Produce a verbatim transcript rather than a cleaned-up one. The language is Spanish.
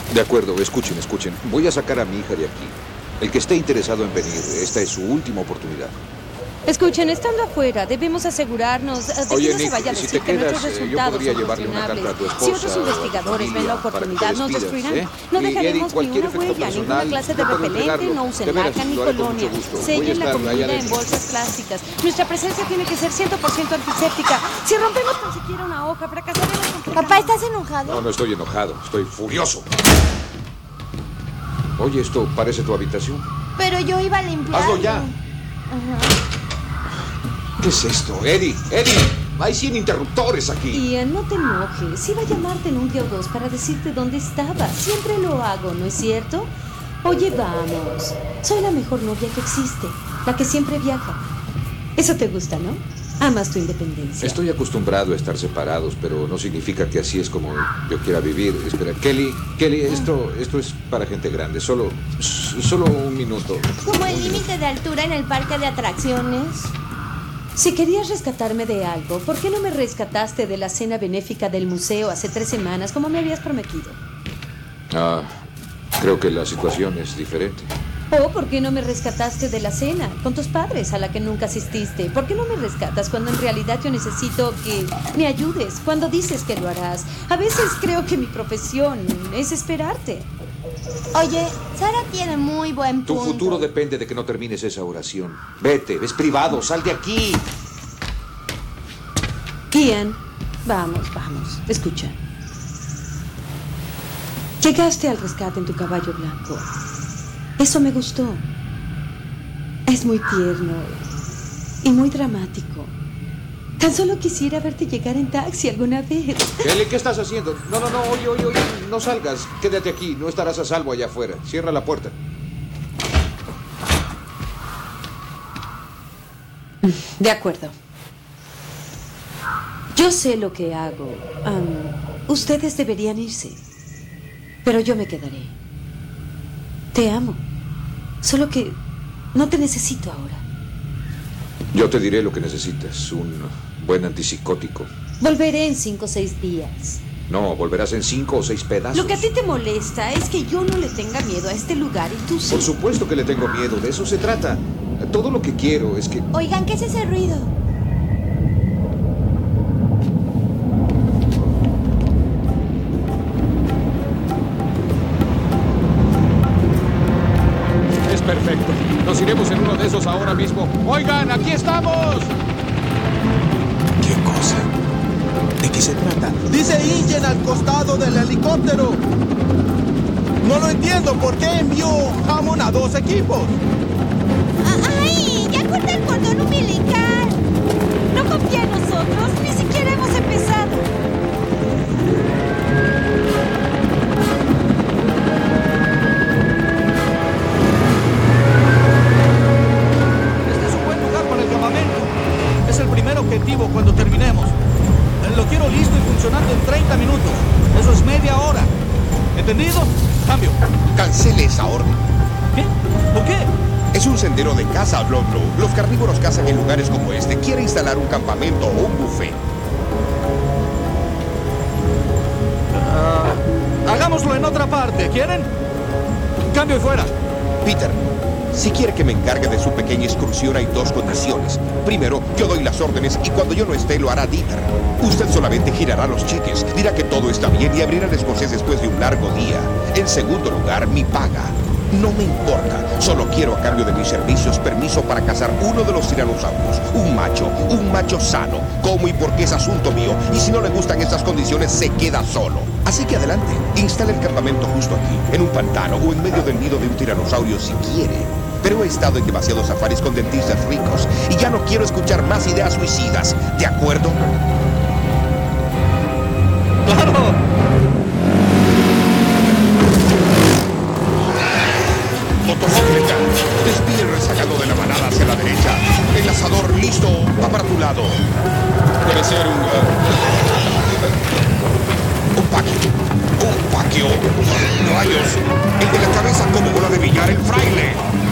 De acuerdo, escuchen, escuchen. Voy a sacar a mi hija de aquí. El que esté interesado en venir, esta es su última oportunidad. Escuchen, estando afuera, debemos asegurarnos de Oye, que no Nick, se vaya a si decir te que quedas, nuestros eh, yo resultados podría son llevarle una carta a tu cuestionables. Si otros esposa o investigadores ven familia la para que te oportunidad, nos despidas, destruirán. ¿eh? No Y, dejaremos Eddie, ni cualquier una efecto huella, ninguna personal, clase de yo puedo repelente, entregarlo. no usen De veras, laca ni lo haré con colonia. mucho gusto. Voy a Sellen la estar comida allá en adentro. bolsas plásticas. Nuestra presencia tiene que ser cien por ciento antiséptica. Si rompemos tan siquiera una hoja, fracasaremos completamente. Papá, ¿estás enojado? No, no estoy enojado, estoy furioso. Oye, esto parece tu habitación. Pero yo iba a limpiar. ¡Hazlo ya! Ajá. ¿Qué es esto? Eddie, Eddie, hay cien interruptores aquí. Ian, no te enojes. Iba a llamarte en un día o dos para decirte dónde estaba. Siempre lo hago, ¿no es cierto? Oye, vamos. Soy la mejor novia que existe. La que siempre viaja. Eso te gusta, ¿no? Amas tu independencia. Estoy acostumbrado a estar separados, pero no significa que así es como yo quiera vivir. Espera, Kelly, Kelly, esto, esto es para gente grande. Solo, solo un minuto. Como el límite de altura en el parque de atracciones. Si querías rescatarme de algo, ¿por qué no me rescataste de la cena benéfica del museo hace tres semanas, como me habías prometido? Ah, creo que la situación es diferente. ¿O por qué no me rescataste de la cena con tus padres a la que nunca asististe? ¿Por qué no me rescatas cuando en realidad yo necesito que me ayudes? Cuando dices que lo harás. A veces creo que mi profesión es esperarte. Oye, Sara tiene muy buen punto. Tu futuro depende de que no termines esa oración. Vete, es privado, sal de aquí. Ian, vamos, vamos, escucha. Llegaste al rescate en tu caballo blanco. Eso me gustó. Es muy tierno y muy dramático. Tan solo quisiera verte llegar en taxi alguna vez. Kelly, ¿qué estás haciendo? No, no, no, oye, oye, oye, no salgas. Quédate aquí, no estarás a salvo allá afuera. Cierra la puerta. De acuerdo. Yo sé lo que hago. Um, ustedes deberían irse. Pero yo me quedaré. Te amo. Solo que no te necesito ahora. Yo te diré lo que necesitas. Un buen antipsicótico. Volveré en cinco o seis días. No, volverás en cinco o seis pedazos. Lo que a ti te molesta es que yo no le tenga miedo a este lugar y tú sí. Por supuesto que le tengo miedo. De eso se trata. Todo lo que quiero es que... Oigan, ¿qué es ese ruido? Es perfecto. Nos iremos en uno de esos ahora mismo. Oigan, aquí estamos. ¿Qué cosa? ¿De qué se trata? Dice Ingen al costado del helicóptero. No lo entiendo. ¿Por qué envió Hammond a dos equipos? ¡Ay! ¡Ya corta el cordón umbilical! No confía en nosotros. Ni siquiera hemos empezado. Este es un buen lugar para el campamento. Es el primer objetivo cuando terminemos. Lo quiero listo y funcionando en treinta minutos. Eso es media hora. ¿Entendido? Cambio. Cancele esa orden. ¿Qué? ¿Por qué? Es un sendero de caza, Blondlow. Los carnívoros cazan en lugares como este. Quiere instalar un campamento o un buffet. Uh, hagámoslo en otra parte. ¿Quieren? Cambio y fuera. Peter, si quiere que me encargue de su pequeña excursión, hay dos condiciones. Primero, yo doy las órdenes y cuando yo no esté, lo hará Dieter. Usted solamente girará los cheques, dirá que todo está bien y abrirá el escocés después de un largo día. En segundo lugar, mi paga. No me importa, solo quiero a cambio de mis servicios permiso para cazar uno de los tiranosaurios. Un macho, un macho sano. ¿Cómo y por qué es asunto mío? Y si no le gustan estas condiciones, se queda solo. Así que adelante, instale el campamento justo aquí, en un pantano o en medio del nido de un tiranosaurio si quiere. Pero he estado en demasiados safaris con dentistas ricos y ya no quiero escuchar más ideas suicidas. ¿De acuerdo? ¡Claro! Motocicleta, desvíe el rezagado de la manada hacia la derecha. Enlazador listo, va para tu lado. Debe ser un... Uh, un paquio. Un paquio. Rayos. El de la cabeza como bola de billar, el fraile.